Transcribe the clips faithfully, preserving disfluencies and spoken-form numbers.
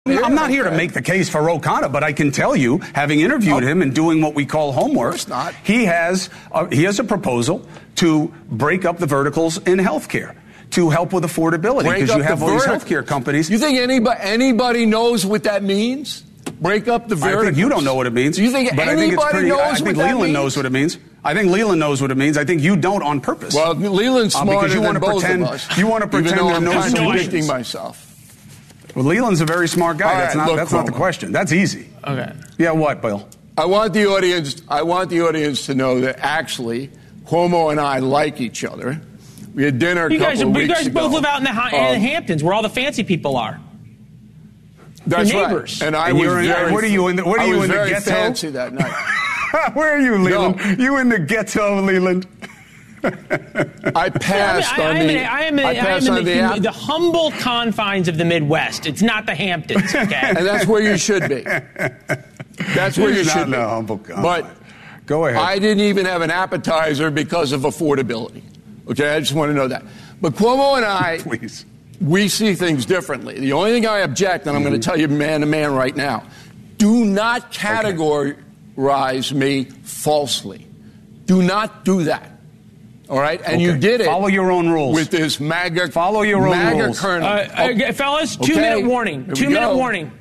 I'm not here to make the case for O'Connor, but I can tell you, having interviewed oh. him and doing what we call homework, not. he has a, he has a proposal to break up the verticals in healthcare to help with affordability, because you have all these healthcare companies. You think anybody anybody knows what that means? Break up the verticals. I think you don't know what it means. You think but anybody I think it's pretty, knows I think what that Leland means? knows what it means. I think Leland knows what it means. I think you don't on purpose. Well, Leland's smarter uh, because you than both pretend, of us. You want to pretend even though there I'm are no contradicting solutions. myself. Well, Leland's a very smart guy. All that's right, not, look, that's not the Cuomo. question. That's easy. Okay. Yeah, what, Bill? I want the audience. I want the audience to know that actually, Cuomo and I like each other. We had dinner a you couple guys, of you weeks guys ago. both live out in the, in Um, the Hamptons, where all the fancy people are. That's Your right. neighbors. And I And was you're in- very. what are you in the- what are I you was in the very ghetto? fancy that night. Where are you, Leland? No. You in the ghetto, Leland? I passed I, I, on I am the. in, I am in, I I passed am on in the, the, app, the humble confines of the Midwest. It's not the Hamptons, okay? and that's where you should be. That's where you Not should in be. a humble confine. But Go ahead. I didn't even have an appetizer because of affordability. Okay, I just want to know that. But Cuomo and I, Please. we see things differently. The only thing I object, and I'm going to tell you man to man right now, do not categorize me falsely. Do not do that. All right? And Okay. you did it. Follow your own rules. With this MAGA, Follow your own MAGA rules. Colonel. Uh, uh, fellas, Okay. two-minute warning. Here we Two-minute go. warning.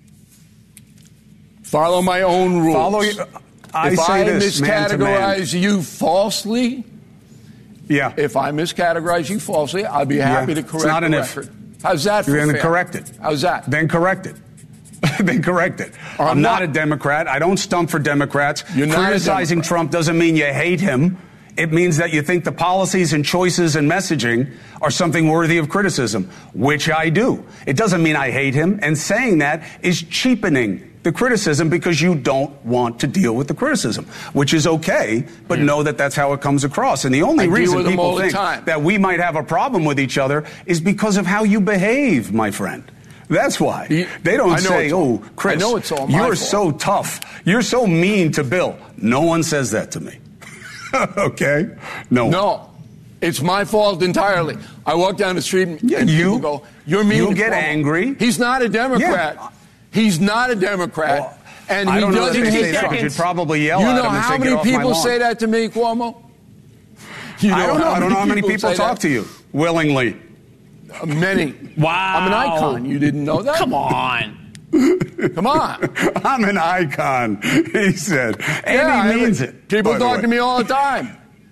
Follow my own rules. Follow your, I if say I this, man to man. miscategorize you falsely, Yeah. if I miscategorize you falsely, I'll be happy Yeah. to correct It's not the an if. record. How's that You're for going to fair? correct it. How's that? Then correct it. Then correct it. I'm I'm not not- a Democrat. I don't stump for Democrats. You're not a Criticizing Democrat. Trump doesn't mean you hate him. It means that you think the policies and choices and messaging are something worthy of criticism, which I do. It doesn't mean I hate him. And saying that is cheapening the criticism because you don't want to deal with the criticism, which is okay, but Yeah. know that that's how it comes across. And the only I deal reason with them all people the think time. that we might have a problem with each other is because of how you behave, my friend. That's why. You- They I don't know say, it's all- oh, Chris, I know it's all my you're fault." so tough. You're so mean to Bill. No one says that to me. Okay? No. No. It's my fault entirely. I walk down the street and, Yeah, and you- people go, you're mean you to get Cuomo." angry. He's not a Democrat. Yeah. He's not a Democrat. Well, and I he don't know if doesn't they hate say that. Trump. You should probably yell You at know him and how say, "Get many off my people lawn." say that to me, Cuomo? You I don't know. I don't know how many people say talk that? to you willingly. Uh, Many. Wow. I'm an icon. You didn't know that? Come on. Come on. I'm an icon, he said. And Yeah, he I- means it. People by the talk way. to me all the time.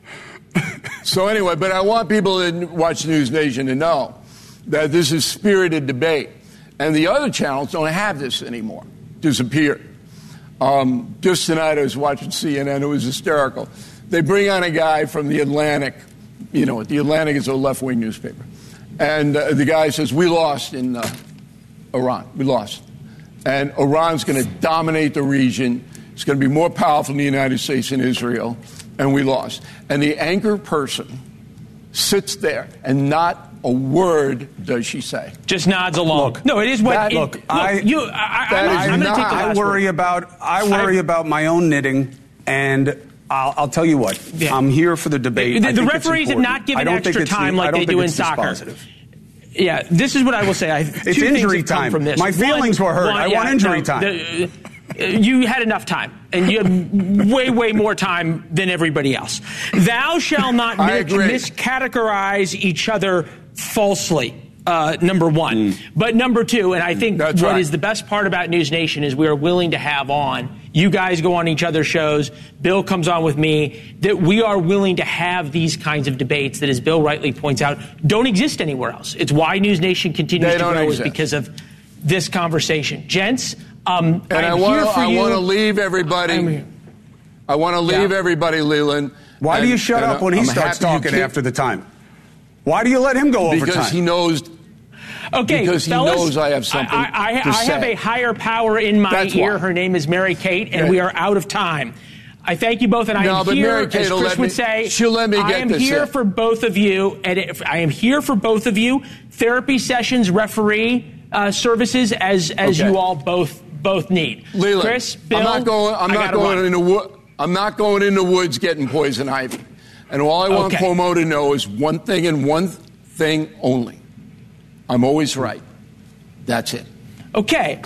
So anyway, but I want people to watch News Nation to know that this is spirited debate. And the other channels don't have this anymore. Disappeared. Um, just tonight I was watching C N N. It was hysterical. They bring on a guy from The Atlantic. You know, The Atlantic is a left-wing newspaper. And uh, the guy says, we lost in uh, Iran. We lost. And Iran's going to dominate the region. It's going to be more powerful than the United States and Israel. And we lost. And the anchor person sits there, and not a word does she say. Just nods along. Look, no, it is what. that- it, look, look, I- you. I, I, that I'm, is I'm going to not- take the I last worry word. about I worry I- about my own knitting, and I'll, I'll tell you what. Yeah. I'm here for the debate. The, I the think it's referees have important. not given I don't think extra it's- time I like don't they think do in it's soccer. dispositive. Yeah, this is what I will say. I, It's two things injury have come time. From this. My feelings One- were hurt. one- I yeah, want injury no, time. the- you had enough time, and you had way, way more time than everybody else. Thou shalt not I mis- agree. miscategorize each other falsely. Uh, number one. Mm. But number two, and I think That's what right. is the best part about News Nation is we are willing to have on, you guys go on each other's shows, Bill comes on with me, that we are willing to have these kinds of debates that, as Bill rightly points out, don't exist anywhere else. It's why News Nation continues They to don't grow exist. is because of this conversation. Gents, um, And I'm I want here to for I you. want to leave everybody. I'm here. I want to leave Yeah. everybody, Leland. Why and- do you shut and up when he I'm starts happy you talking keep- after the time? Why do you let him go over Because time? he knows. Okay, Because he fellas, knows I have something I, I, to I have say. a higher power in my That's ear. why. Her name is Mary Kate, and Yeah. we are out of time. I thank you both, and I No, am but here, Mary Kate as will Chris let would me- say, she'll let me I get am this here in. for both of you, and if I am here for both of you. Therapy sessions, referee uh, services, as as Okay. you all both both need. Leland, Chris, Bill, I'm not going. I'm I not gotta going run. in the wood. I'm not going in the woods getting poison ivy. And all I want Okay. Cuomo to know is one thing and one thing only. I'm always right. That's it. Okay.